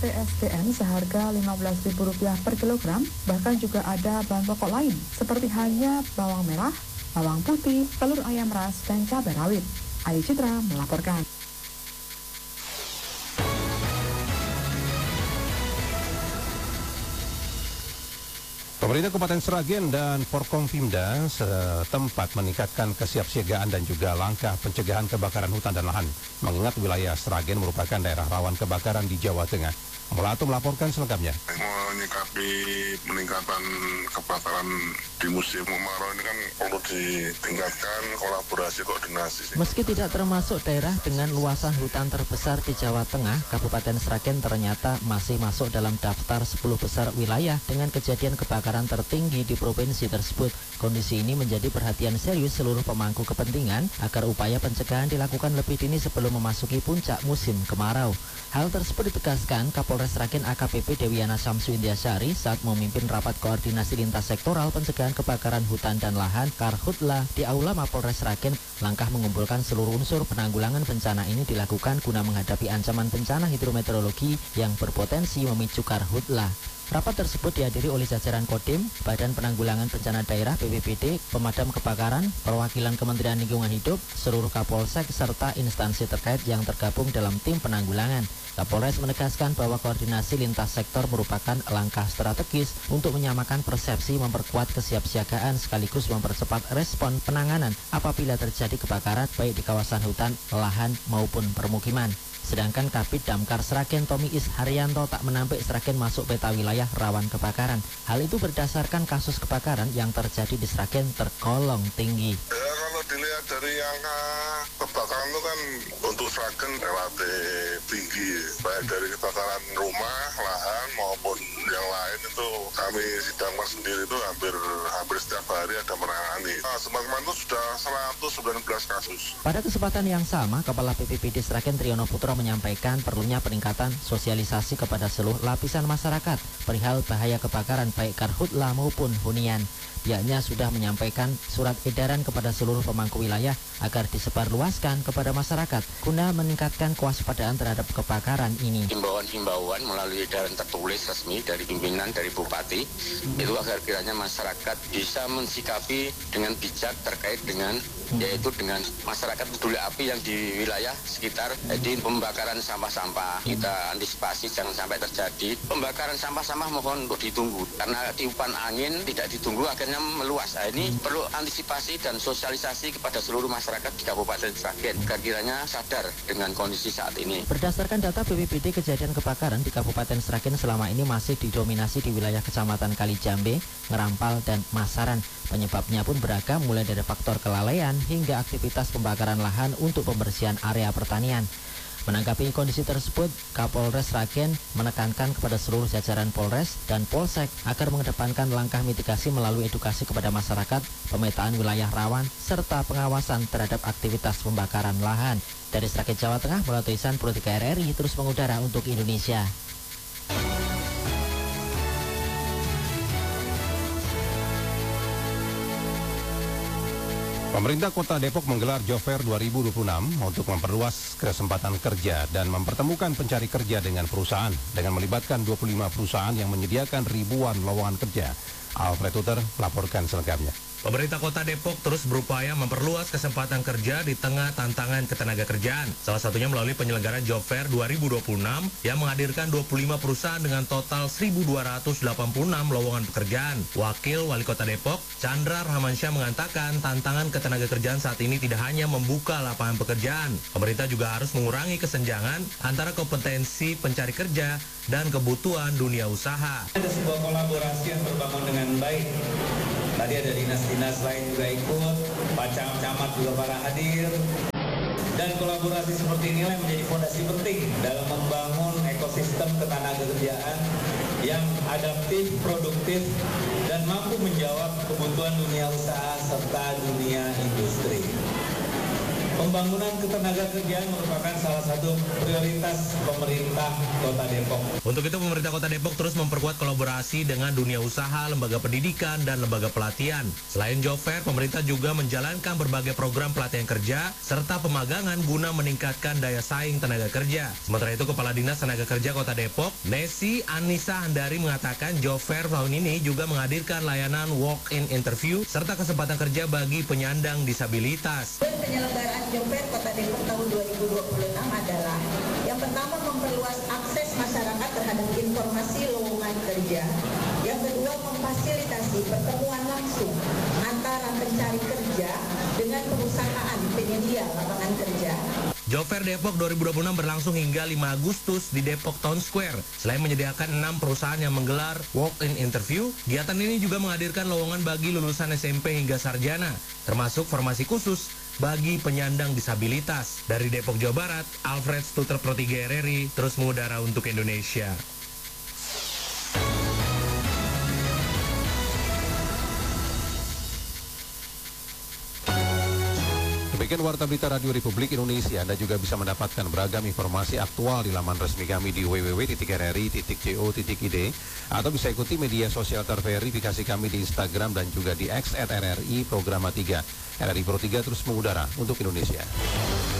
PSDM seharga Rp15.000 per kilogram, bahkan juga ada bahan pokok lain seperti hanya bawang merah, bawang putih, telur ayam ras, dan cabai rawit. Ayu Citra melaporkan. Pemerintah Kabupaten Sragen dan Forkompimda setempat meningkatkan kesiapsiagaan dan juga langkah pencegahan kebakaran hutan dan lahan. Mengingat wilayah Sragen merupakan daerah rawan kebakaran di Jawa Tengah. Mulatu melaporkan selengkapnya. Menyikapi peningkatan kebakaran di musim kemarau ini kan perlu ditingkatkan kolaborasi koordinasi. Meski tidak termasuk daerah dengan luasan hutan terbesar di Jawa Tengah, Kabupaten Sragen ternyata masih masuk dalam daftar 10 besar wilayah dengan kejadian kebakaran tertinggi di provinsi tersebut. Kondisi ini menjadi perhatian serius seluruh pemangku kepentingan agar upaya pencegahan dilakukan lebih dini sebelum memasuki puncak musim kemarau. Hal tersebut ditegaskan Kapolres Sragen AKBP Dewiana Samsu Indyasari saat memimpin rapat koordinasi lintas sektoral pencegahan kebakaran hutan dan lahan Karhutla di Aula Mapolres Sragen. Langkah mengumpulkan seluruh unsur penanggulangan bencana ini dilakukan guna menghadapi ancaman bencana hidrometeorologi yang berpotensi memicu Karhutla. Rapat tersebut dihadiri oleh jajaran Kodim, Badan Penanggulangan Bencana Daerah BPBD, pemadam kebakaran, perwakilan Kementerian Lingkungan Hidup, seluruh Kapolsek, serta instansi terkait yang tergabung dalam tim penanggulangan. Kapolres menegaskan bahwa koordinasi lintas sektor merupakan langkah strategis untuk menyamakan persepsi, memperkuat kesiapsiagaan, sekaligus mempercepat respon penanganan apabila terjadi kebakaran baik di kawasan hutan, lahan, maupun permukiman. Sedangkan Kabid Damkar Sragen Tommy Isharyanto tak menampik Sragen masuk peta wilayah rawan kebakaran. Hal itu berdasarkan kasus kebakaran yang terjadi di Sragen tergolong tinggi. Kalau dilihat dari angka kebakaran itu kan untuk Sragen relatif tinggi, baik dari kebakaran rumah, lahan maupun yang lain itu kami di Damkar sendiri itu hampir setiap hari ada menangani. Teman-teman itu sudah 119 kasus. Pada kesempatan yang sama, Kepala BPBD Sragen Triyono Putro menyampaikan perlunya peningkatan sosialisasi kepada seluruh lapisan masyarakat perihal bahaya kebakaran baik karhutla maupun hunian. Pihaknya sudah menyampaikan surat edaran kepada seluruh pemangku wilayah agar disebarluaskan kepada masyarakat guna meningkatkan kewaspadaan terhadap kebakaran ini. Himbauan melalui edaran tertulis resmi dari pimpinan dari Bupati itu agar kiranya masyarakat bisa mensikapi dengan bijak terkait dengan yaitu dengan masyarakat peduli api yang di wilayah sekitar. Jadi pembakaran sampah-sampah kita antisipasi jangan sampai terjadi pembakaran sampah-sampah, mohon untuk ditunggu karena tiupan angin tidak ditunggu akhirnya meluas. Nah, ini perlu antisipasi dan sosialisasi kepada seluruh masyarakat di Kabupaten Sragen agar kiranya sadar dengan kondisi saat ini. Berdasarkan data BPBD, kejadian kebakaran di Kabupaten Sragen selama ini masih didominasi di wilayah Kecamatan Kalijambe, Ngerampal, dan Masaran. Penyebabnya pun beragam, mulai dari faktor kelalaian hingga aktivitas pembakaran lahan untuk pembersihan area pertanian. Menanggapi kondisi tersebut, Kapolres Sragen menekankan kepada seluruh jajaran Polres dan Polsek agar mengedepankan langkah mitigasi melalui edukasi kepada masyarakat, pemetaan wilayah rawan, serta pengawasan terhadap aktivitas pembakaran lahan. Dari Sragen, Jawa Tengah, Mulatu Ihsan, Pro 3 RRI terus mengudara untuk Indonesia. Pemerintah Kota Depok menggelar Job Fair 2026 untuk memperluas kesempatan kerja dan mempertemukan pencari kerja dengan perusahaan dengan melibatkan 25 perusahaan yang menyediakan ribuan lowongan kerja. Alfred Tuter melaporkan selengkapnya. Pemerintah Kota Depok terus berupaya memperluas kesempatan kerja di tengah tantangan ketenagakerjaan. Salah satunya melalui penyelenggaraan Job Fair 2026 yang menghadirkan 25 perusahaan dengan total 1.286 lowongan pekerjaan. Wakil Wali Kota Depok, Chandra Rahmansyah, mengatakan tantangan ketenagakerjaan saat ini tidak hanya membuka lapangan pekerjaan. Pemerintah juga harus mengurangi kesenjangan antara kompetensi pencari kerja dan kebutuhan dunia usaha. Ada sebuah kolaborasi yang terbangun dengan baik. Tadi ada dinas-dinas lain juga ikut, Pak Camat juga para hadir. Dan kolaborasi seperti inilah yang menjadi fondasi penting dalam membangun ekosistem ketenagakerjaan yang adaptif, produktif, dan mampu menjawab kebutuhan dunia usaha serta dunia industri. Pembangunan ketenagakerjaan merupakan salah satu prioritas pemerintah Kota Depok. Untuk itu pemerintah Kota Depok terus memperkuat kolaborasi dengan dunia usaha, lembaga pendidikan, dan lembaga pelatihan. Selain job fair, pemerintah juga menjalankan berbagai program pelatihan kerja serta pemagangan guna meningkatkan daya saing tenaga kerja. Sementara itu Kepala Dinas Tenaga Kerja Kota Depok, Nesi Anissa Handari mengatakan job fair tahun ini juga menghadirkan layanan walk-in interview serta kesempatan kerja bagi penyandang disabilitas. Penyelenggaraan job fair Kota Depok tahun 2026 adalah yang pertama memperluas akses masyarakat terhadap informasi lowongan kerja. Yang kedua memfasilitasi pertemuan langsung antara pencari kerja dengan perusahaan penyedia lapangan kerja. Job Fair Depok 2026 berlangsung hingga 5 Agustus di Depok Town Square. Selain menyediakan 6 perusahaan yang menggelar walk-in interview, kegiatan ini juga menghadirkan lowongan bagi lulusan SMP hingga sarjana, termasuk formasi khusus bagi penyandang disabilitas. Dari Depok, Jawa Barat, Alfred Stuter Pro 3 RRI, terus mengudara untuk Indonesia. Demikian Warta Berita Radio Republik Indonesia. Anda juga bisa mendapatkan beragam informasi aktual di laman resmi kami di www.rri.co.id atau bisa ikuti media sosial terverifikasi kami di Instagram dan juga di X @RRI Programa 3. RRI Pro 3 terus mengudara untuk Indonesia.